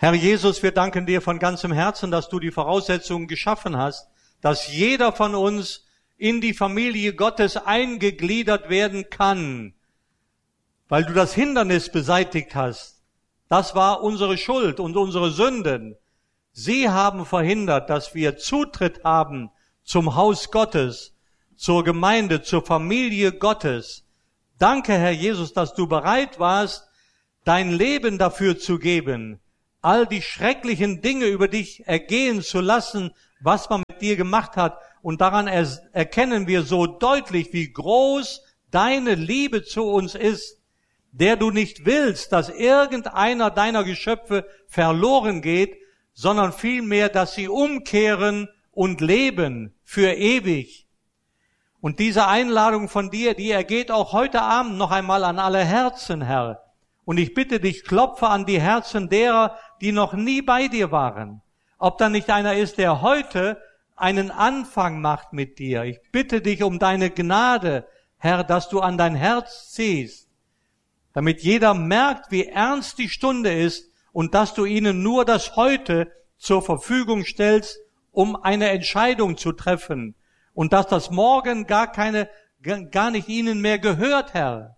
Herr Jesus, wir danken dir von ganzem Herzen, dass du die Voraussetzungen geschaffen hast, dass jeder von uns in die Familie Gottes eingegliedert werden kann, weil du das Hindernis beseitigt hast. Das war unsere Schuld und unsere Sünden. Sie haben verhindert, dass wir Zutritt haben zum Haus Gottes, zur Gemeinde, zur Familie Gottes. Danke, Herr Jesus, dass du bereit warst, dein Leben dafür zu geben, all die schrecklichen Dinge über dich ergehen zu lassen, was man mit dir gemacht hat. Und daran erkennen wir so deutlich, wie groß deine Liebe zu uns ist, der du nicht willst, dass irgendeiner deiner Geschöpfe verloren geht, sondern vielmehr, dass sie umkehren und leben für ewig. Und diese Einladung von dir, die ergeht auch heute Abend noch einmal an alle Herzen, Herr. Und ich bitte dich, klopfe an die Herzen derer, die noch nie bei dir waren. Ob da nicht einer ist, der heute einen Anfang macht mit dir. Ich bitte dich um deine Gnade, Herr, dass du an dein Herz ziehst, damit jeder merkt, wie ernst die Stunde ist und dass du ihnen nur das Heute zur Verfügung stellst, um eine Entscheidung zu treffen und dass das Morgen gar nicht ihnen mehr gehört, Herr.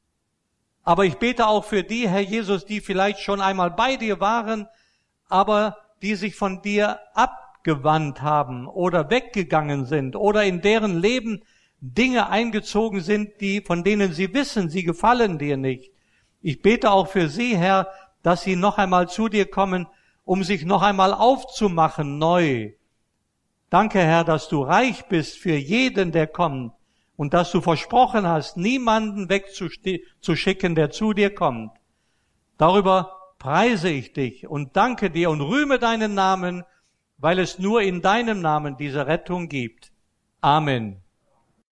Aber ich bete auch für die, Herr Jesus, die vielleicht schon einmal bei dir waren, aber die sich von dir abgewandt haben oder weggegangen sind oder in deren Leben Dinge eingezogen sind, von denen sie wissen, sie gefallen dir nicht. Ich bete auch für sie, Herr, dass sie noch einmal zu dir kommen, um sich noch einmal aufzumachen neu. Danke, Herr, dass du reich bist für jeden, der kommt. Und dass du versprochen hast, niemanden wegzuschicken, der zu dir kommt. Darüber preise ich dich und danke dir und rühme deinen Namen, weil es nur in deinem Namen diese Rettung gibt. Amen.